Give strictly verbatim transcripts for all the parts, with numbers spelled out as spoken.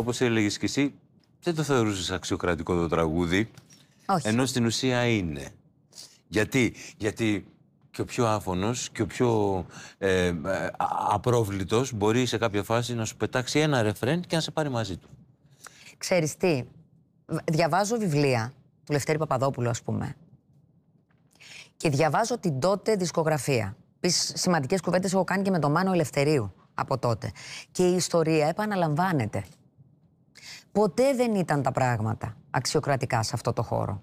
όπως έλεγες και εσύ, δεν το θεωρούσες αξιοκρατικό το τραγούδι. Όχι. Ενώ στην ουσία είναι. Γιατί, Γιατί και ο πιο άφωνος και ο πιο ε, απρόβλητος μπορεί σε κάποια φάση να σου πετάξει ένα ρεφρέν και να σε πάρει μαζί του. Ξέρεις τι, διαβάζω βιβλία του Λευτέρη Παπαδόπουλου, ας πούμε, και διαβάζω την τότε δισκογραφία. Επίσης, σημαντικές κουβέντες έχω κάνει και με τον Μάνο Ελευθερίου από τότε. Και η ιστορία επαναλαμβάνεται. Ποτέ δεν ήταν τα πράγματα αξιοκρατικά σε αυτό το χώρο.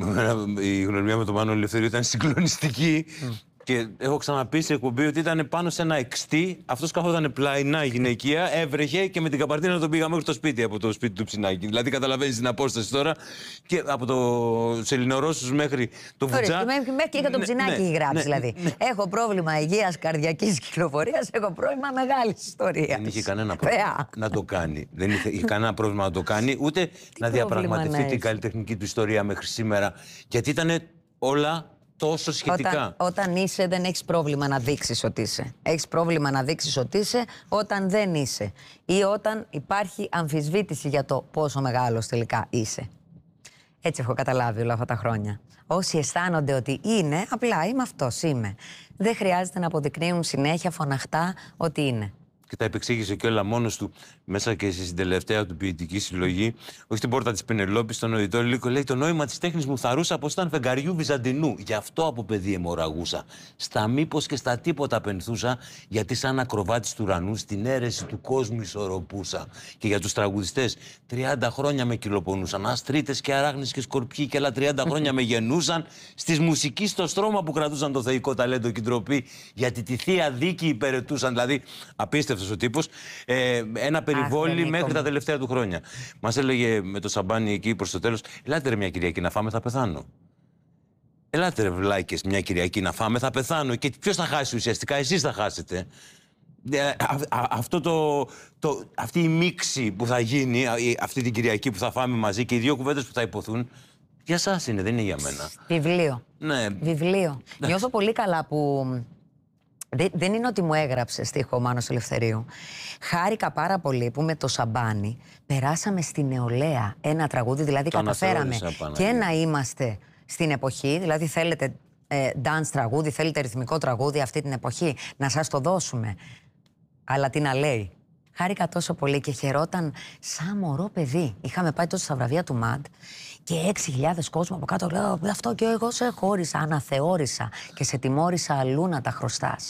Η γνωριμία με τον Μάνο Ελευθερίου ήταν συγκλονιστική. Mm. Και έχω ξαναπεί σε εκπομπή ότι ήταν πάνω σε ένα εξτή. Αυτός καθόταν πλαϊνά γυναικεία, έβρεχε και με την καπαρτίνα τον πήγα μέχρι το σπίτι, από το σπίτι του Ψινάκη. Δηλαδή, καταλαβαίνεις την απόσταση τώρα. Και από το Σελινορώσους μέχρι το Βουτζά. Μέχρι και για τον Ψινάκη έχει γράψει, ναι, δηλαδή. Ναι. Έχω πρόβλημα υγείας καρδιακής κυκλοφορίας, έχω πρόβλημα μεγάλης ιστορίας. Δεν είχε κανένα πρόβλημα να το κάνει. Δεν είχε, είχε κανένα πρόβλημα να το κάνει, ούτε τι να διαπραγματευτεί την καλλιτεχνική του ιστορία μέχρι σήμερα. Γιατί ήταν όλα τόσο σχετικά. Όταν, όταν είσαι, δεν έχεις πρόβλημα να δείξεις ότι είσαι. Έχεις πρόβλημα να δείξεις ότι είσαι όταν δεν είσαι. Ή όταν υπάρχει αμφισβήτηση για το πόσο μεγάλος τελικά είσαι. Έτσι έχω καταλάβει όλα αυτά τα χρόνια. Όσοι αισθάνονται ότι είναι, απλά είμαι αυτός, είμαι. Δεν χρειάζεται να αποδεικνύουν συνέχεια φωναχτά ότι είναι. Και τα επεξήγησε και όλα μόνος του μέσα και στην τελευταία του ποιητική συλλογή. Όχι στην πόρτα της Πενελόπης, στον Οδητό Λύκο. Λέει: το νόημα της τέχνης μου θαρούσα πως ήταν φεγγαριού Βυζαντινού. Γι' αυτό από παιδί αιμορραγούσα. Στα μήπως και στα τίποτα πενθούσα, γιατί σαν ακροβάτης του ουρανού στην αίρεση του κόσμου ισορροπούσα. Και για τους τραγουδιστές, τριάντα χρόνια με κυλοπονούσαν. Αστρίτες και αράχνες και σκορπιοί, και άλλα τριάντα χρόνια με γεννούσαν. Στις μουσικής στο στρώμα που κρατούσαν το θεϊκό ταλέντο και ντροπή, γιατί τη θεία δίκη υπηρετούσαν. Δηλαδή, απίστευτο ο τύπος, ε, ένα περιβόλι Αχ, μέχρι τα τελευταία του χρόνια. Μας έλεγε με το σαμπάνι εκεί προς το τέλος: ελάτε ρε μια Κυριακή να φάμε, θα πεθάνω. Ελάτε ρε βλάκες μια Κυριακή να φάμε, θα πεθάνω. Και ποιος θα χάσει ουσιαστικά? Εσείς θα χάσετε. Ε, α, α, αυτό το, το, αυτή η μίξη που θα γίνει αυτή την Κυριακή που θα φάμε μαζί και οι δύο κουβέντες που θα υποθούν, για σας είναι, δεν είναι για μένα. Βιβλίο. Ναι. Βιβλίο. Νιώθω πολύ καλά που... Δεν είναι ότι μου έγραψε στίχο ο Μάνος Ελευθερίου. Χάρηκα πάρα πολύ που με το σαμπάνι περάσαμε στη νεολαία ένα τραγούδι, δηλαδή το καταφέραμε και να είμαστε στην εποχή, δηλαδή θέλετε ε, dance τραγούδι, θέλετε ρυθμικό τραγούδι αυτή την εποχή, να σας το δώσουμε. Αλλά τι να λέει. Χάρηκα τόσο πολύ και χαιρόταν σαν μωρό παιδί. Είχαμε πάει τότε στα βραβεία του ΜΑΝΤ και έξι χιλιάδες κόσμο από κάτω. Λέω: αυτό και εγώ σε χώρισα, αναθεώρησα και σε τιμώρησα αλλού να τα χρωστάς.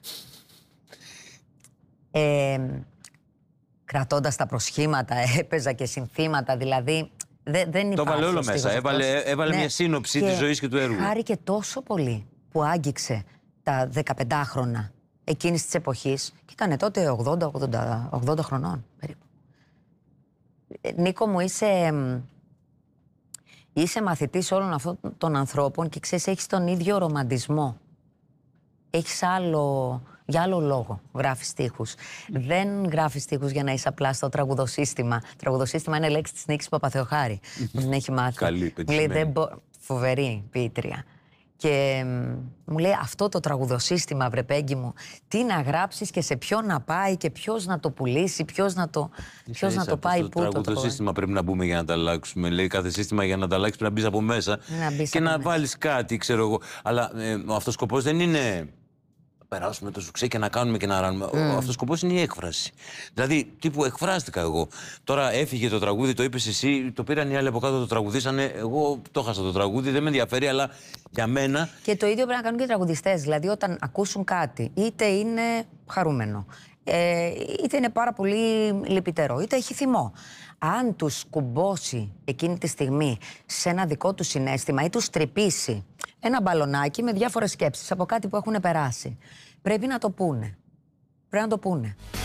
Ε, κρατώντας τα προσχήματα, έπαιζα και συνθήματα, δηλαδή δε, δεν υπάρχει. Το έβαλε όλο μέσα, έβαλε, έβαλε ναι. μια σύνοψη της ζωής και του έργου. Χάρηκε τόσο πολύ που άγγιξε τα δεκαπεντάχρονα εκείνης της εποχής και έκανε τότε ογδόντα ογδόντα χρονών περίπου. Νίκο μου, είσαι, είσαι μαθητής όλων αυτών των ανθρώπων και ξέρεις, έχεις τον ίδιο ρομαντισμό. Έχεις άλλο, για άλλο λόγο γράφεις στίχους. Mm. Δεν γράφεις στίχους για να είσαι απλά στο τραγουδοσύστημα. Τραγουδοσύστημα είναι λέξη της Νίκης Παπαθεοχάρη. Μου την έχει μάθει. Καλή, πετυχημένη. Μπο... Φοβερή ποιήτρια. Και μου λέει: αυτό το τραγουδοσύστημα, βρε Πέγγι μου, τι να γράψεις και σε ποιον να πάει και ποιος να το πουλήσει, ποιος να το, ποιος να το πάει πού. Το τραγουδοσύστημα πρέπει να μπούμε για να τα αλλάξουμε. Λέει κάθε σύστημα για να τα αλλάξεις πρέπει να μπεις από μέσα να μπεις και από να μέσα. βάλεις κάτι, ξέρω εγώ. Αλλά ε, ο αυτός σκοπός δεν είναι περάσουμε το σουξέ και να κάνουμε και να ράνουμε. Mm. Ο αυτός σκοπός είναι η έκφραση. Δηλαδή, τύπου εκφράστηκα εγώ. Τώρα έφυγε το τραγούδι, το είπες εσύ, το πήραν οι άλλοι από κάτω, το τραγουδήσανε. Εγώ το χάσα το τραγούδι, δεν με ενδιαφέρει, αλλά για μένα. Και το ίδιο πρέπει να κάνουν και οι τραγουδιστές. Δηλαδή, όταν ακούσουν κάτι, είτε είναι χαρούμενο, ε, είτε είναι πάρα πολύ λυπητερό, είτε έχει θυμό. Αν τους κουμπώσει εκείνη τη στιγμή σε ένα δικό του συναίσθημα ή τους τρυπήσει ένα μπαλονάκι με διάφορες σκέψεις από κάτι που έχουν περάσει, πρέπει να το πούνε. Πρέπει να το πούνε.